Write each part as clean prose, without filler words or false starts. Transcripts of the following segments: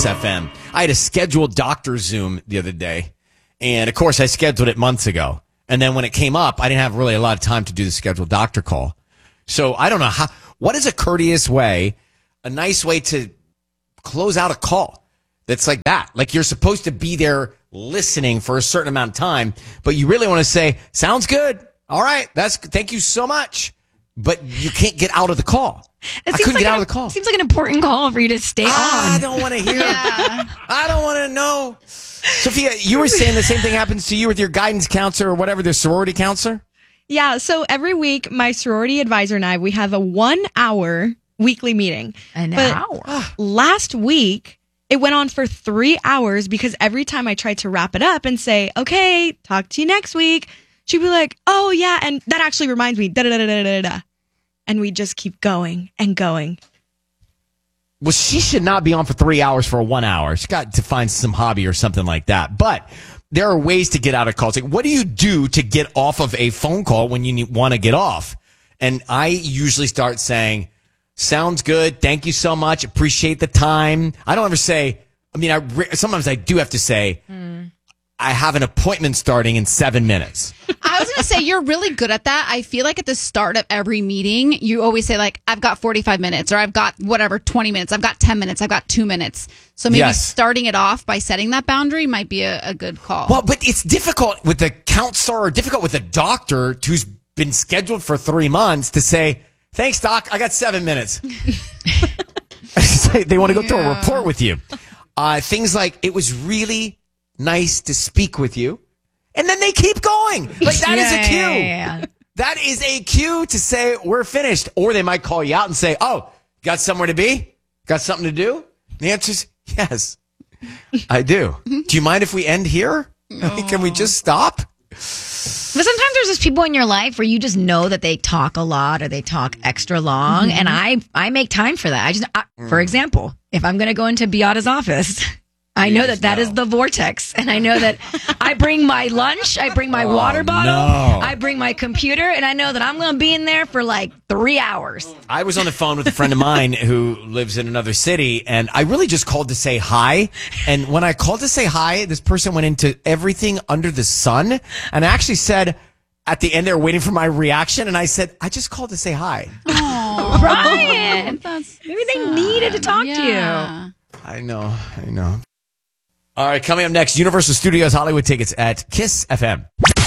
Kiss FM. I had a scheduled doctor Zoom the other day. And, of course, I scheduled it months ago. And then when it came up, I didn't have really a lot of time to do the scheduled doctor call. So I don't know what is a courteous way, a nice way to close out a call that's like that? Like you're supposed to be there listening for a certain amount of time, but you really want to say, sounds good. All right. Thank you so much. But you can't get out of the call. I couldn't get out of the call. Seems like an important call for you to stay on. I don't want to hear it. I don't want to know. Sophia, you were saying the same thing happens to you with your guidance counselor or whatever, the sorority counselor? Yeah, so every week, my sorority advisor and I, we have a 1 hour weekly meeting. An hour? Last week, it went on for 3 hours because every time I tried to wrap it up and say, okay, talk to you next week, she'd be like, oh, yeah, and that actually reminds me, da-da-da-da-da-da. And we just keep going and going. Well, she should not be on for 3 hours for 1 hour. She's got to find some hobby or something like that. But there are ways to get out of calls. Like, what do you do to get off of a phone call when you want to get off? And I usually start saying, sounds good. Thank you so much. Appreciate the time. I don't ever say, sometimes I do have to say, I have an appointment starting in 7 minutes. I was going to say, you're really good at that. I feel like at the start of every meeting, you always say, like, I've got 45 minutes, or I've got 20 minutes, I've got 10 minutes, I've got 2 minutes. So maybe starting it off by setting that boundary might be a good call. Well, but it's difficult with the counselor or difficult with a doctor who's been scheduled for 3 months to say, thanks, doc, I got 7 minutes. They want to go through a report with you. Things like, it was really nice to speak with you. And then they keep going. Like, that is a cue. Yeah. That is a cue to say, we're finished. Or they might call you out and say, oh, got somewhere to be? Got something to do? The answer is yes, I do. Do you mind if we end here? Can we just stop? But sometimes there's just people in your life where you just know that they talk a lot or they talk extra long. And I make time for that. For example, if I'm going to go into Beata's office, I know that is the vortex. And I know that I bring my lunch, I bring my water bottle, I bring my computer, and I know that I'm going to be in there for like 3 hours. I was on the phone with a friend of mine who lives in another city, and I really just called to say hi. And when I called to say hi, this person went into everything under the sun. And I actually said, at the end, they were waiting for my reaction. And I said, I just called to say hi. Oh, Brian, maybe they needed to talk to you. I know. All right, coming up next, Universal Studios Hollywood tickets at Kiss FM.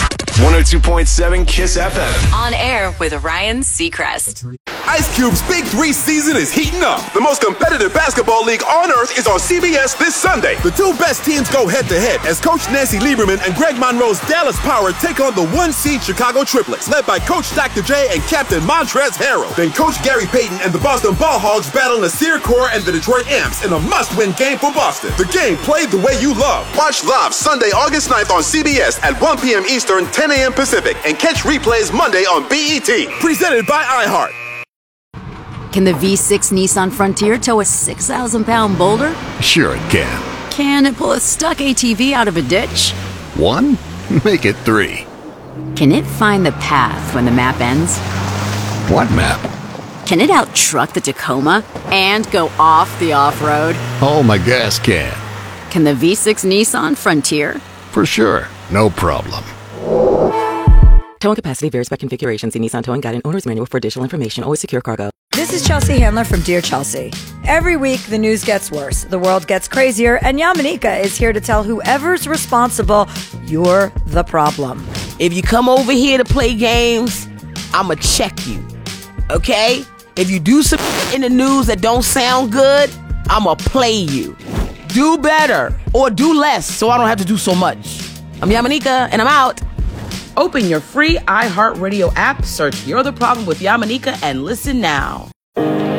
102.7 Kiss FM. On air with Ryan Seacrest. Ice Cube's Big 3 season is heating up. The most competitive basketball league on earth is on CBS this Sunday. The two best teams go head-to-head as Coach Nancy Lieberman and Greg Monroe's Dallas Power take on the 1-seed Chicago Triplets, led by Coach Dr. J and Captain Montrezl Harrell. Then Coach Gary Payton and the Boston Ball Hogs battle Nasir Kaur and the Detroit Imps in a must-win game for Boston. The game played the way you love. Watch live Sunday, August 9th on CBS at 1 p.m. Eastern, 10 a.m. Pacific, and catch replays Monday on BET. Presented by iHeart. Can the V6 Nissan Frontier tow a 6,000-pound boulder? Sure it can. Can it pull a stuck ATV out of a ditch? 1? Make it 3. Can it find the path when the map ends? What map? Can it out-truck the Tacoma and go off the off-road? Oh, my gas can. Can the V6 Nissan Frontier? For sure. No problem. Towing capacity varies by configuration. See Nissan Towing Guide and Owner's Manual for additional information. Always secure cargo. This is Chelsea Handler from Dear Chelsea. Every week, the news gets worse, the world gets crazier, and Yamanika is here to tell whoever's responsible, you're the problem. If you come over here to play games, I'ma check you, okay? If you do some in the news that don't sound good, I'ma play you. Do better, or do less, so I don't have to do so much. I'm Yamanika, and I'm out. Open your free iHeartRadio app, search You're the Problem with Yamanika, and listen now.